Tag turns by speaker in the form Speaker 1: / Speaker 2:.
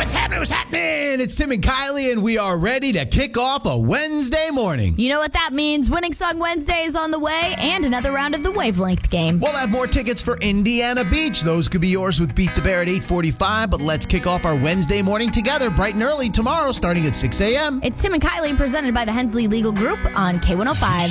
Speaker 1: What's happening? What's happening? It's Tim and Kylie, and we are ready to kick off a Wednesday morning.
Speaker 2: You know what that means. Winning Song Wednesday is on the way, and another round of the Wavelength game.
Speaker 1: We'll have more tickets for Indiana Beach. Those could be yours with Beat the Bear at 8:45, but let's kick off our Wednesday morning together bright and early tomorrow starting at 6 a.m.
Speaker 2: It's Tim and Kylie presented by the Hensley Legal Group on K105.